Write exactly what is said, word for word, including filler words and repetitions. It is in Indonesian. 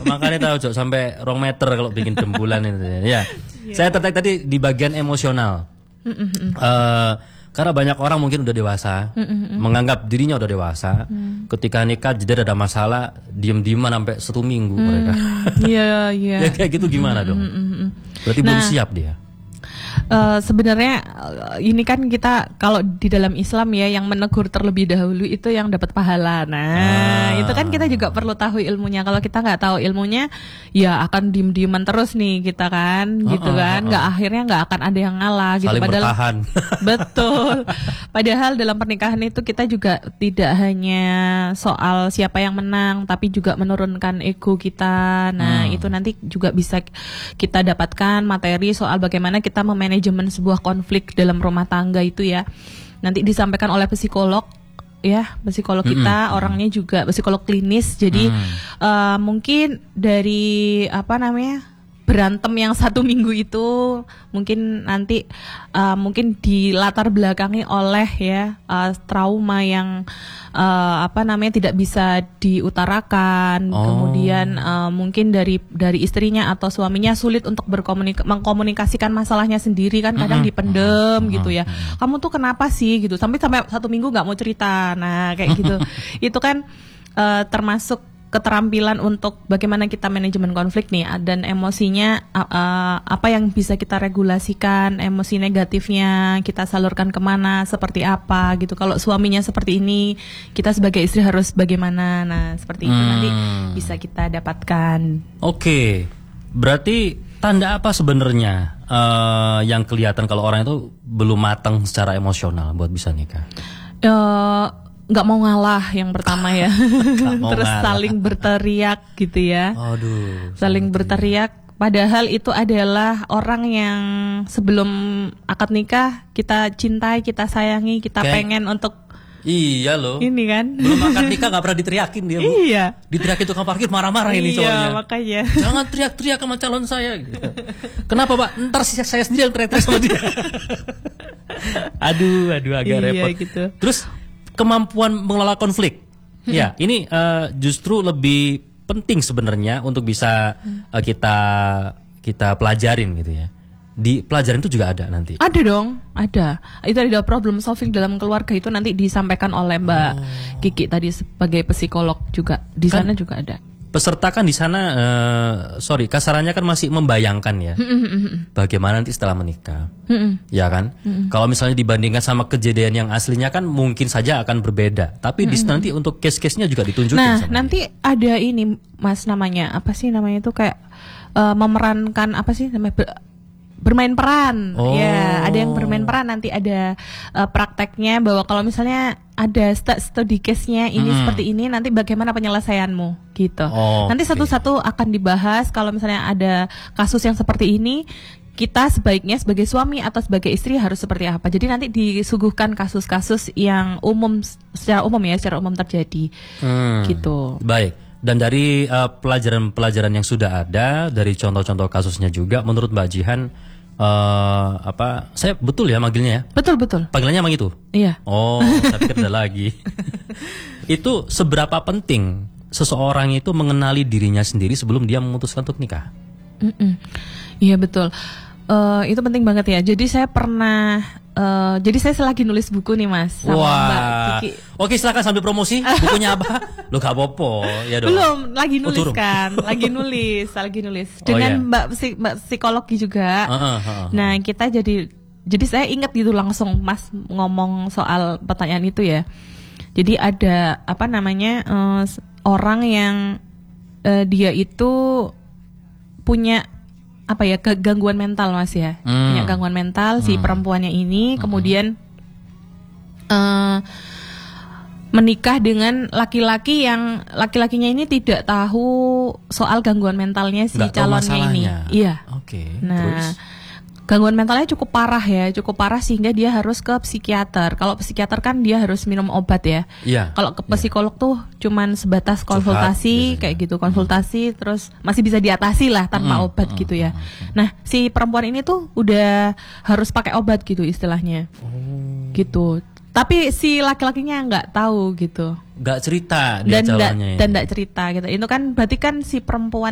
makanya tahu Cok sampai rong meter kalau bikin rembulan itu ya. Ya. Saya tertarik tadi di bagian emosional. Uh, karena banyak orang mungkin udah dewasa, Mm-mm. menganggap dirinya udah dewasa. Mm. Ketika nikah jadi ada masalah, diem-dieman sampai satu minggu mm. mereka. Iya, iya. Ya kayak gitu gimana dong? Mm-mm. Berarti nah, belum siap dia. Uh, sebenarnya uh, ini kan kita kalau di dalam Islam ya yang menegur terlebih dahulu itu yang dapat pahala. Nah, ah. itu kan kita juga perlu tahu ilmunya. Kalau kita nggak tahu ilmunya, ya akan diem-dieman terus nih kita kan, uh, gitu uh, kan. Nggak uh, uh. akhirnya nggak akan ada yang ngalah. Gitu. Saling Padahal bertahan. Betul. Padahal dalam pernikahan itu kita juga tidak hanya soal siapa yang menang, tapi juga menurunkan ego kita. Nah, hmm. itu nanti juga bisa kita dapatkan materi soal bagaimana kita mem manajemen sebuah konflik dalam rumah tangga itu ya. Nanti disampaikan oleh psikolog ya, psikolog kita, mm-hmm. orangnya juga psikolog klinis. Jadi mm. uh, mungkin dari apa namanya? berantem yang satu minggu itu mungkin nanti uh, mungkin dilatar belakangi oleh ya uh, trauma yang uh, apa namanya tidak bisa diutarakan, oh. kemudian uh, mungkin dari dari istrinya atau suaminya sulit untuk berkomunik mengkomunikasikan masalahnya sendiri kan kadang mm-hmm. dipendem mm-hmm. gitu ya. Kamu tuh kenapa sih gitu sampai sampai satu minggu nggak mau cerita, nah kayak gitu. Itu kan uh, termasuk keterampilan untuk bagaimana kita manajemen konflik nih dan emosinya uh, apa yang bisa kita regulasikan, emosi negatifnya kita salurkan kemana, seperti apa gitu. Kalau suaminya seperti ini, kita sebagai istri harus bagaimana. Nah seperti itu hmm. nanti bisa kita dapatkan. Oke, berarti tanda apa sebenarnya uh, yang kelihatan kalau orang itu belum matang secara emosional buat bisa nikah? Uh, nggak mau ngalah yang pertama ya. Terus ngalah. Saling berteriak gitu ya. Aduh, saling berteriak padahal itu adalah orang yang sebelum akad nikah kita cintai, kita sayangi, kita Kayak, pengen untuk iya loh. Ini kan belum akad nikah nggak pernah diteriakin dia, Bu. Iya. Diteriakin tukang parkir marah-marah ini soalnya. Iya, makanya. Jangan teriak-teriak sama calon saya gitu. Kenapa, Pak? Ntar saya sendiri yang teriak-teriak sama dia. aduh, aduh agak iya, repot. Gitu. Terus kemampuan mengelola konflik, hmm. ya ini uh, justru lebih penting sebenarnya untuk bisa uh, kita kita pelajarin gitu ya. Di pelajaran itu juga ada nanti. Ada dong, ada. Itu ada problem solving dalam keluarga itu nanti disampaikan oleh Mbak oh. Kiki tadi sebagai psikolog juga di kan, sana juga ada. Peserta kan di sana, uh, sorry, kasarannya kan masih membayangkan ya, bagaimana nanti setelah menikah, ya kan? Kalau misalnya dibandingkan sama kejadian yang aslinya kan mungkin saja akan berbeda, tapi di nanti untuk case-case-nya juga ditunjukin. Nah, sama nanti dia. Ada ini, Mas, namanya apa sih namanya itu kayak uh, memerankan apa sih namanya? Bermain peran, oh. ya ada yang bermain peran, nanti ada uh, prakteknya bahwa kalau misalnya ada studi case-nya ini hmm. seperti ini, nanti bagaimana penyelesaianmu gitu. Oh, nanti okay. satu-satu akan dibahas kalau misalnya ada kasus yang seperti ini, kita sebaiknya sebagai suami atau sebagai istri harus seperti apa. Jadi nanti disuguhkan kasus-kasus yang umum secara umum ya, secara umum terjadi, hmm. gitu. Baik. Dan dari uh, pelajaran-pelajaran yang sudah ada, dari contoh-contoh kasusnya juga, menurut Mbak Jihan, uh, apa? Saya betul ya manggilnya ya? Betul betul. Panggilannya emang itu? Iya. Oh, tapi ada lagi. Itu seberapa penting seseorang itu mengenali dirinya sendiri sebelum dia memutuskan untuk nikah? Mm-mm. Iya betul. Uh, itu penting banget ya. Jadi saya pernah, uh, jadi saya selagi nulis buku nih Mas. Sama Wah. Mbak Kiki. Oke, silakan sambil promosi. Bukunya apa? Lo gak apa-apa, ya dong. Belum, lagi nulis oh, kan, lagi nulis, lagi nulis. Dengan oh, yeah. Mbak, Mbak psikologi juga. Uh, uh, uh, uh. Nah kita jadi, jadi saya ingat gitu langsung Mas ngomong soal pertanyaan itu ya. Jadi ada apa namanya uh, orang yang uh, dia itu punya apa ya gangguan mental Mas ya, hmm. punya gangguan mental hmm. si perempuannya ini, hmm. kemudian uh, menikah dengan laki-laki yang laki-lakinya ini tidak tahu soal gangguan mentalnya si Nggak calonnya ini. Iya. Oke. Okay. Nah, terus? Gangguan mentalnya cukup parah ya, cukup parah sehingga dia harus ke psikiater. Kalau psikiater kan dia harus minum obat ya. Iya. Kalau ke psikolog ya. tuh cuman sebatas konsultasi Curhat, kayak gitu, konsultasi hmm. terus masih bisa diatasi lah tanpa hmm. obat hmm. gitu ya. Nah, si perempuan ini tuh udah harus pakai obat gitu istilahnya. Oh. Gitu. Tapi si laki-lakinya nggak tahu gitu. Nggak cerita dia dan calonnya. Dan nggak cerita gitu. Itu kan berarti kan si perempuan